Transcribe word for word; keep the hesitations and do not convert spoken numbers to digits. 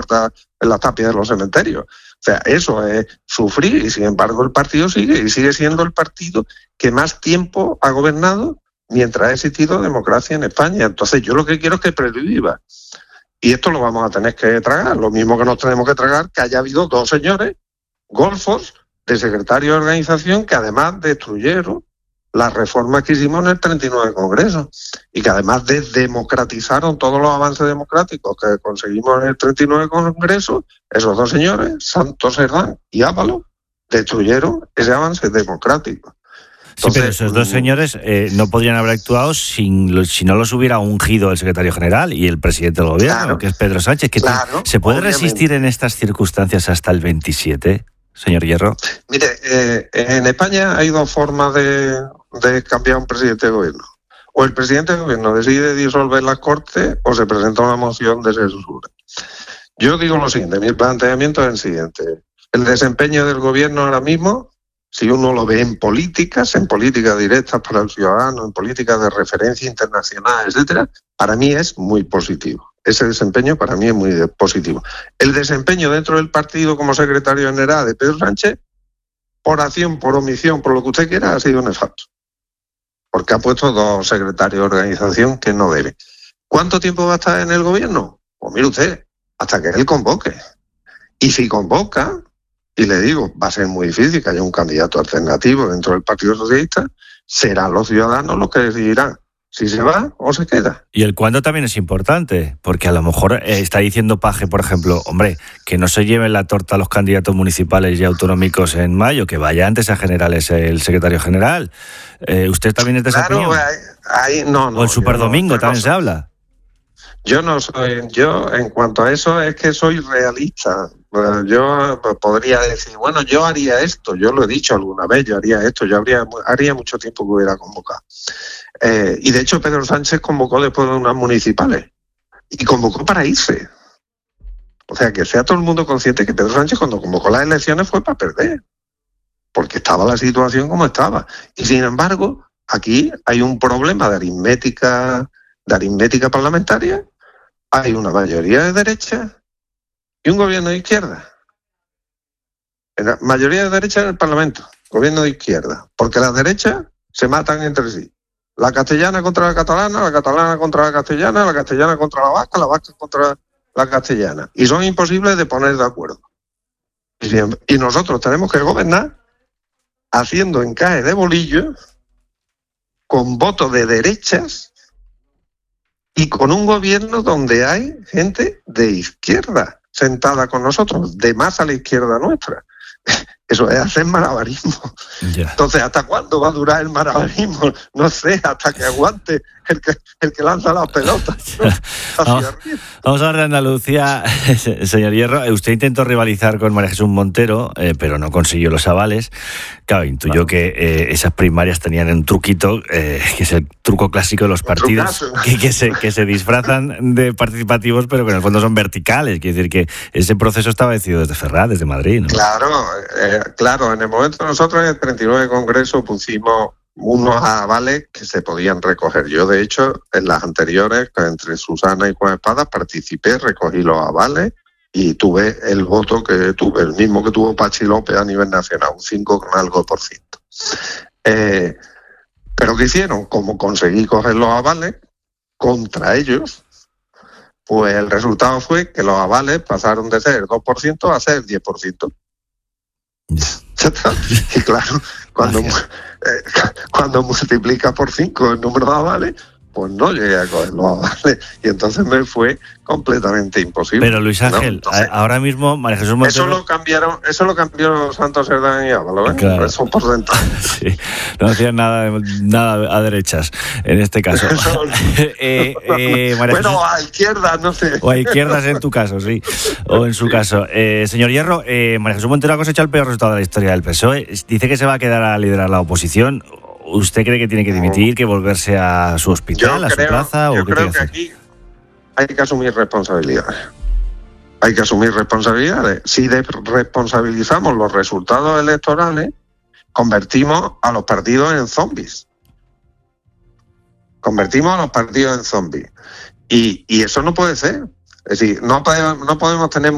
puertas, en las tapias de los cementerios. O sea, eso es sufrir, y sin embargo el partido sigue, y sigue siendo el partido que más tiempo ha gobernado mientras ha existido democracia en España. Entonces yo lo que quiero es que previva. Y esto lo vamos a tener que tragar, lo mismo que nos tenemos que tragar que haya habido dos señores golfos de secretario de organización que además destruyeron las reformas que hicimos en el treinta y nueve Congreso y que además desdemocratizaron todos los avances democráticos que conseguimos en el treinta y nueve Congreso. Esos dos señores, Santos Cerdán y Ábalos, destruyeron ese avance democrático. Entonces, sí, pero esos dos señores eh, no podrían haber actuado sin, si no los hubiera ungido el secretario general y el presidente del gobierno, claro, que es Pedro Sánchez. Que claro, ¿Se puede obviamente resistir en estas circunstancias hasta el veintisiete, señor Hierro? Mire, eh, en España hay dos formas de, de cambiar un presidente de gobierno. O el presidente de gobierno decide disolver las Cortes o se presenta una moción de censura. Yo digo lo siguiente, mi planteamiento es el siguiente. El desempeño del gobierno ahora mismo, si uno lo ve en políticas, en políticas directas para el ciudadano, en políticas de referencia internacional, etcétera, para mí es muy positivo. Ese desempeño para mí es muy positivo. El desempeño dentro del partido como secretario general de Pedro Sánchez, por acción, por omisión, por lo que usted quiera, ha sido nefasto. Porque ha puesto dos secretarios de organización que no debe. ¿Cuánto tiempo va a estar en el gobierno? Pues mire usted, hasta que él convoque. Y si convoca, y le digo, va a ser muy difícil que haya un candidato alternativo dentro del Partido Socialista, serán los ciudadanos los que decidirán si se va o se queda. Y el cuándo también es importante, porque a lo mejor eh, está diciendo Paje, por ejemplo, hombre, que no se lleven la torta los candidatos municipales y autonómicos en mayo, que vaya antes a generales el secretario general. Eh, ¿Usted también es de esa claro, opinión? Ahí, no, no, o el superdomingo no, también no se habla. Yo no soy, yo en cuanto a eso es que soy realista. Yo podría decir, bueno, yo haría esto, yo lo he dicho alguna vez, yo haría esto, yo habría, haría mucho tiempo que hubiera convocado. Eh, y de hecho Pedro Sánchez convocó después de unas municipales y convocó para irse. O sea, que sea todo el mundo consciente que Pedro Sánchez cuando convocó las elecciones fue para perder, porque estaba la situación como estaba. Y sin embargo, aquí hay un problema de aritmética, de aritmética parlamentaria, hay una mayoría de derecha y un gobierno de izquierda. La mayoría de derecha en el Parlamento, gobierno de izquierda, porque las derechas se matan entre sí. La castellana contra la catalana, la catalana contra la castellana, la castellana contra la vasca, la vasca contra la castellana. Y son imposibles de poner de acuerdo. Y nosotros tenemos que gobernar haciendo encaje de bolillos con votos de derechas y con un gobierno donde hay gente de izquierda sentada con nosotros, de más a la izquierda nuestra. Eso es hacer malabarismo. Yeah. Entonces, ¿hasta cuándo va a durar el malabarismo? No sé, hasta que aguante el que, el que lanza las pelotas, ¿no? vamos, vamos a hablar de Andalucía, señor Hierro. Usted intentó rivalizar con María Jesús Montero, eh, pero no consiguió los avales. Claro, intuyó claro. que eh, esas primarias tenían un truquito, eh, que es el truco clásico de los partidos, que, que, se, que se disfrazan de participativos, pero que en el fondo son verticales. Quiere decir que ese proceso estaba decidido desde Ferraz, desde Madrid, ¿no? Claro, eh, claro. En el momento nosotros en el treinta y nueve Congreso pusimos unos avales que se podían recoger. Yo, de hecho, en las anteriores, entre Susana y Juan Espadas, participé, recogí los avales y tuve el voto que tuve, el mismo que tuvo Pachi López a nivel nacional, un cinco con algo por ciento. Eh, pero ¿qué hicieron? Como conseguí coger los avales contra ellos, pues el resultado fue que los avales pasaron de ser dos por ciento a ser diez por ciento. Y claro, cuando, eh, cuando multiplica por cinco el número de avales, pues no llegué a coger los avales. Y entonces me fue completamente imposible. Pero Luis Ángel, ¿no? Entonces, ahora mismo María Jesús Montero... Eso lo cambiaron, eso lo cambió Santos Cerdán y Ábalos, ¿eh? Claro. Eso por dentro. Sí, no hacían nada, nada a derechas, en este caso. eh, eh, bueno, Jesús... a izquierdas, no sé. O a izquierdas en tu caso, sí. O en su caso. Eh, señor Hierro, eh, María Jesús Montero ha cosechado el peor resultado de la historia del P S O E. Dice que se va a quedar a liderar la oposición. ¿Usted cree que tiene que dimitir, que volverse a su hospital, yo a creo, su plaza? Yo ¿o qué creo que hacer? aquí hay que asumir responsabilidades. Hay que asumir responsabilidades. Si responsabilizamos los resultados electorales, convertimos a los partidos en zombies. Convertimos a los partidos en zombies. Y, y eso no puede ser. Es decir, no podemos, no podemos tener